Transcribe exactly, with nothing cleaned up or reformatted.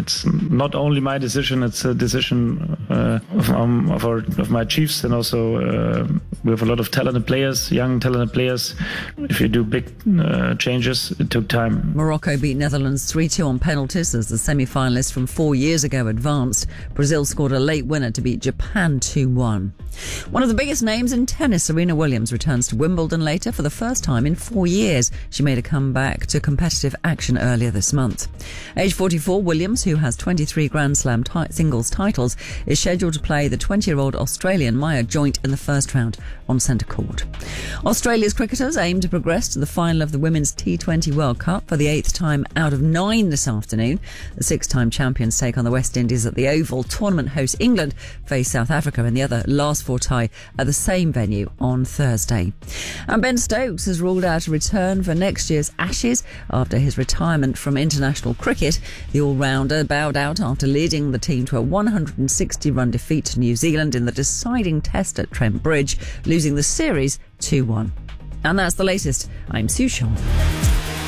it's not only my decision; it's a decision uh, of, um, of our of my chiefs, and also uh, we have a lot of talented players, young talented players. If you do big uh, changes, it took time. Morocco beat Netherlands three two on penalties as the semi-finalists from four years ago advanced. Brazil scored a late winner to beat Japan two one. One of the biggest names in tennis, Serena Williams, returns to Wimbledon later for the first time in four years. She made a comeback to competitive action earlier this month. Age forty-four, Williams, who has twenty-three Grand Slam t- singles titles, is scheduled to play the twenty-year-old Australian Maya Joint in the first round on centre court. Australia's cricketers aim to progress to the final of the Women's T twenty World Cup for the eighth time out of nine this afternoon. The six-time champions take on the West Indies at the Oval. Tournament host England face South Africa in the other last four tie at the same venue on Thursday. And Ben Stokes has ruled out a return for next year's Ashes after his retirement from international cricket. The all-rounder bowed out after leading the team to a one hundred sixty run defeat to New Zealand in the deciding test at Trent Bridge, losing the series two one. And that's the latest. I'm Sue Shaw.